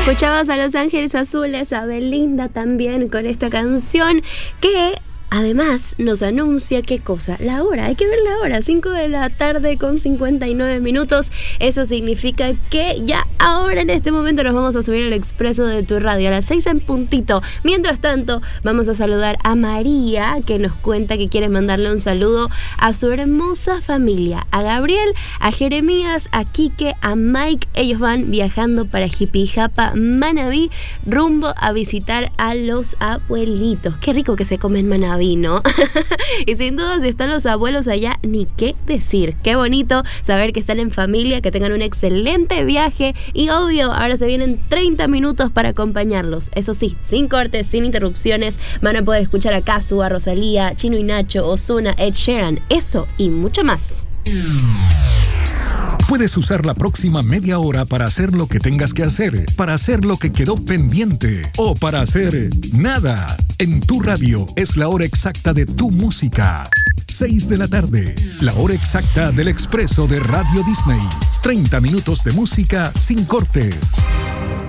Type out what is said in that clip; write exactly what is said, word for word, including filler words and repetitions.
Escuchabas a Los Ángeles Azules, a Belinda también con esta canción que además nos anuncia qué cosa, la hora, hay que ver la hora, cinco de la tarde con cincuenta y nueve minutos. Eso significa que ya ahora en este momento nos vamos a subir al expreso de tu radio a las seis en puntito. Mientras tanto vamos a saludar a María, que nos cuenta que quiere mandarle un saludo a su hermosa familia, a Gabriel, a Jeremías, a Quique, a Mike. Ellos van viajando para Jipijapa, Manabí, rumbo a visitar a los abuelitos. Qué rico que se come en Manabí, ¿no? Y sin duda, si están los abuelos allá, ni qué decir. Qué bonito saber que están en familia, que tengan un excelente viaje. Y obvio, ahora se vienen treinta minutos para acompañarlos. Eso sí, sin cortes, sin interrupciones. Van a poder escuchar a Kazu, a Rosalía, Chino y Nacho, Ozuna, Ed Sheeran. Eso y mucho más. Puedes usar la próxima media hora para hacer lo que tengas que hacer, para hacer lo que quedó pendiente o para hacer nada. En tu radio es la hora exacta de tu música. seis de la tarde, la hora exacta del expreso de Radio Disney. treinta minutos de música sin cortes.